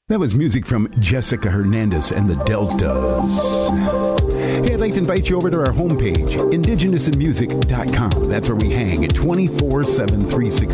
That was music from Jessica Hernandez and the Deltas. Hey, I'd like to invite you over to our homepage, indigenousinmusic.com. That's where we hang at 24/7, 365.